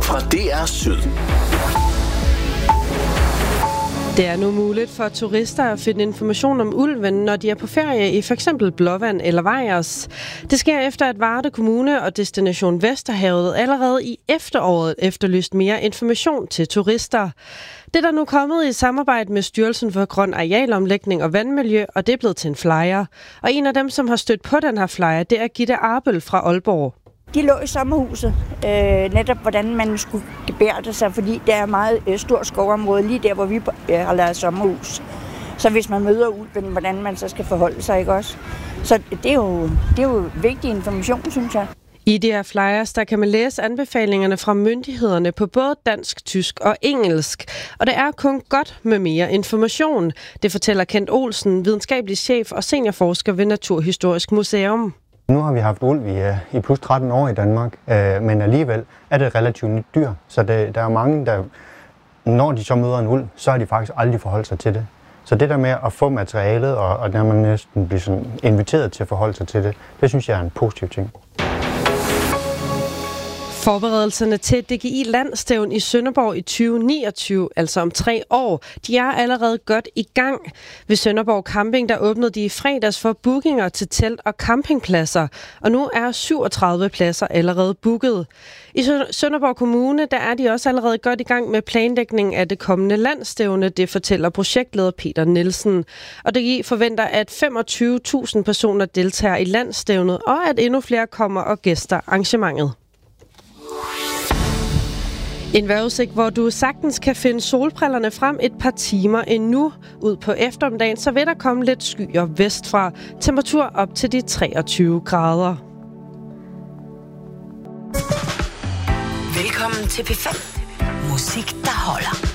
fra DR Syd. Det er nu muligt for turister at finde information om ulven, når de er på ferie i f.eks. Blåvand eller Vejers. Det sker efter, at Varde Kommune og Destination Vesterhavet allerede i efteråret efterlyst mere information til turister. Det er der nu kommet i samarbejde med Styrelsen for Grøn Arealomlægning og Vandmiljø, og det er blevet til en flyer. Og en af dem, som har stødt på den her flyer, det er Gitte Arbel fra Aalborg. De lå i sommerhuset, netop hvordan man skulle gebærde sig, fordi der er meget stort skovområde lige der, hvor vi har lavet sommerhus. Så hvis man møder ulven, hvordan man så skal forholde sig, ikke også? Så det er jo vigtig information, synes jeg. I de her flyers, der kan man læse anbefalingerne fra myndighederne på både dansk, tysk og engelsk. Og det er kun godt med mere information. Det fortæller Kent Olsen, videnskabelig chef og seniorforsker ved Naturhistorisk Museum. Nu har vi haft ulv i plus 13 år i Danmark, men alligevel er det relativt nyt dyr. Så der er mange, der, når de så møder en ulv, så har de faktisk aldrig forholdt sig til det. Så det der med at få materialet, og når man næsten bliver sådan inviteret til at forholde sig til det, det synes jeg er en positiv ting. Forberedelserne til DGI Landstævn i Sønderborg i 2029, altså om 3 år, de er allerede godt i gang. Ved Sønderborg Camping, der åbnede de i fredags for bookinger til telt- og campingpladser, og nu er 37 pladser allerede booket. I Sønderborg Kommune, der er de også allerede godt i gang med planlægning af det kommende landstævne, det fortæller projektleder Peter Nielsen. Og DGI forventer, at 25.000 personer deltager i landstævnet, og at endnu flere kommer og gæster arrangementet. En vejrudsigt, hvor du sagtens kan finde solbrillerne frem et par timer endnu. Ud på eftermiddagen, så vil der komme lidt skyer vestfra. Temperatur op til de 23 grader. Velkommen til P5. Musik, der holder.